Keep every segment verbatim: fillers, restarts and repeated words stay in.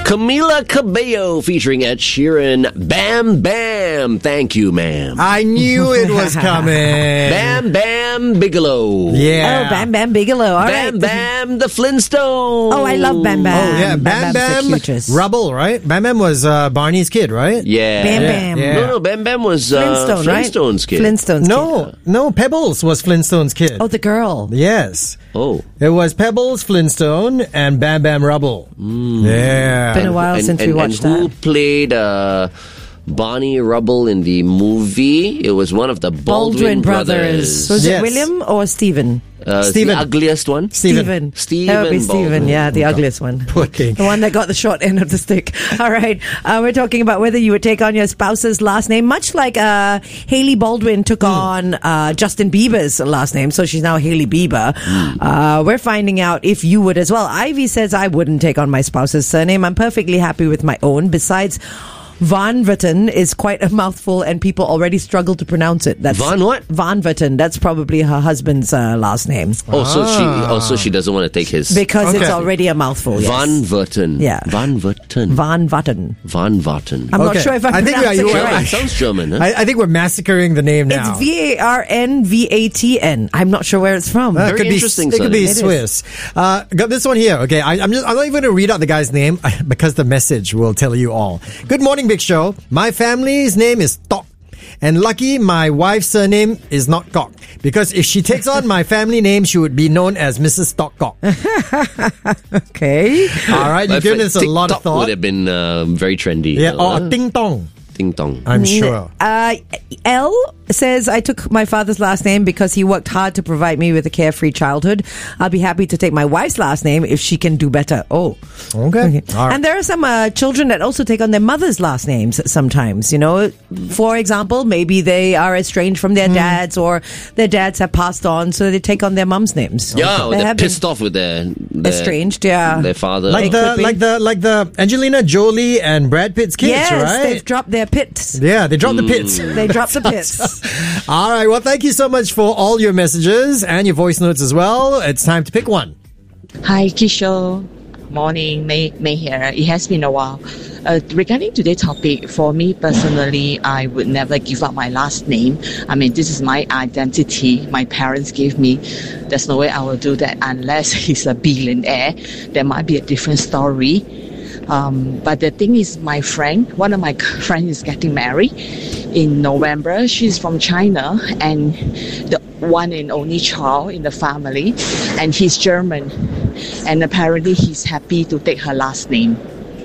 Camila Cabello featuring Ed Sheeran. Bam Bam. Thank you, ma'am. I knew it was coming. Bam Bam Bigelow. Yeah. Oh, Bam Bam Bigelow. All Bam right. Bam the Flintstones. Oh, I love Bam Bam. Oh, yeah. Bam Bam Bam's the Bam. cutest. Rubble, right? Bam Bam was uh, Barney's kid, right? Yeah. Bam Yeah, Bam. yeah. No, no, Bam Bam was uh, Flintstone, right? Flintstones kid. Flintstones No, kid. no. Pebbles was Flintstone's kid. Oh, the girl. Yes. Oh. It was Pebbles, Flintstone, and Bam Bam Rubble. Yeah. Been a while and, since and, we watched and who that. played uh, Barney Rubble in the movie? It was one of the Baldwin, Baldwin brothers. Was Yes. it William or Stephen? Uh, Stephen. The ugliest one. Stephen. Stephen That would be Stephen, Baldwin. yeah, the ugliest one. Poor thing. The one that got the short end of the stick. All right. Uh, we're talking about whether you would take on your spouse's last name, much like uh, Hailey Baldwin took Hmm. on uh, Justin Bieber's last name. So she's now Hailey Bieber. Hmm. Uh, we're finding out if you would as well. Ivy says, I wouldn't take on my spouse's surname. I'm perfectly happy with my own. Besides, Van Verten is quite a mouthful and people already struggle to pronounce it. That's Van what? Van Verten. That's probably her husband's uh, last name. Oh, so she also she doesn't want to take his Because it's Okay. already a mouthful. Yes. Van Verten. Yeah. Van Verten. Van Vatten. Van Varten. I'm not Okay. sure if I'm I think we are- pronouncing you it are- right. Sounds German, huh? I, I think we're massacring the name now. It's V A R N V A T N. I'm not sure where it's from. Uh, it Very could be, interesting it could be surname. It is. Swiss. Uh, got this one here. Okay, I, I'm just, I'm not even going to read out the guy's name because the message will tell you all. Good morning, Big Show. My family's name is Tok. And lucky my wife's surname is not Kok. Because if she takes on my family name, she would be known as Missus Tok Kok. Okay. All right, I you've given feel this a lot of TikTok thought. would have been uh, very trendy. Yeah, Uh, or Ting Tong, Ding dong. I'm sure. Uh, L says, I took my father's last name because he worked hard to provide me with a carefree childhood. I'll be happy to take my wife's last name if she can do better. Oh. Okay. All right. And there are some uh, children that also take on their mother's last names sometimes, you know. For example, maybe they are estranged from Hmm. their dads or their dads have passed on, so they take on their mum's names. Yeah, They they're have been pissed off with their, their estranged, yeah. their father. like It the could be. like the like the Angelina Jolie and Brad Pitt's kids, Yes, right? they've dropped their pits. Yeah, they dropped the pits. They dropped the pits. All right. Well, thank you so much for all your messages and your voice notes as well. It's time to pick one. Hi, Kisho. Morning, May, May here. It has been a while. Uh, regarding today's topic, for me personally, I would never give up my last name. I mean, this is my identity. My parents gave me. There's no way I will do that unless he's a billionaire. There might be a different story. Um, but the thing is, my friend, one of my friends is getting married in November. She's from China and the one and only child in the family, and he's German. And apparently he's happy to take her last name.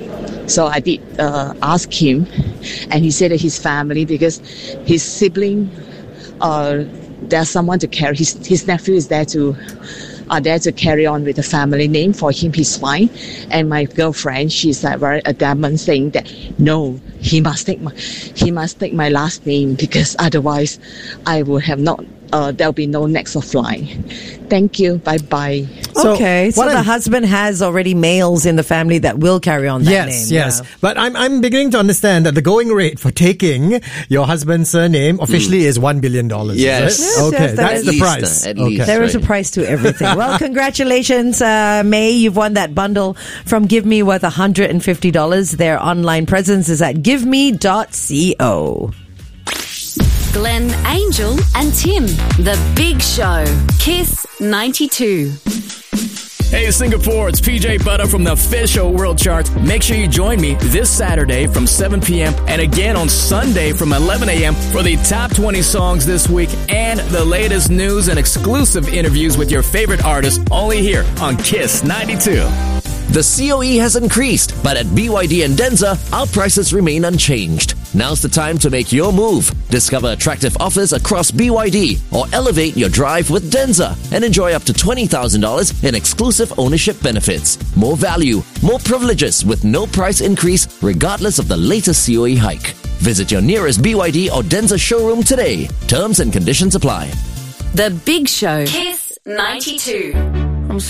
So I did uh, ask him, and he said that his family, because his sibling, uh, there's someone to carry, his, his nephew is there to are there to carry on with the family name. For him, he's fine. And my girlfriend, she's like very adamant, saying that no, he must take my he must take my last name, because otherwise I will have not uh, there'll be no next of line. Thank you. Bye bye. So, Okay, so what the I'm- husband has already males in the family that will carry on that Yes, name. yes. yeah. But I'm I'm beginning to understand that the going rate for taking your husband's surname officially is one billion dollars. Yes. Yes, Okay, yes, that that's is- the At least, price. uh, at okay. least. There is a right. price to everything. Well, congratulations, uh, May. You've won that bundle from Give Me worth one hundred fifty dollars. Their online presence is at give me dot co. Glenn, Angel, and Tim. The Big Show. Kiss ninety-two. Hey Singapore, it's P J Butter from the official World Charts. Make sure you join me this Saturday from seven p.m. and again on Sunday from eleven a.m. for the top twenty songs this week and the latest news and exclusive interviews with your favorite artists only here on Kiss ninety-two. The C O E has increased, but at B Y D and Denza, our prices remain unchanged. Now's the time to make your move. Discover attractive offers across B Y D or elevate your drive with Denza and enjoy up to twenty thousand dollars in exclusive ownership benefits. More value, more privileges with no price increase regardless of the latest C O E hike. Visit your nearest B Y D or Denza showroom today. Terms and conditions apply. The Big Show. Kiss ninety-two.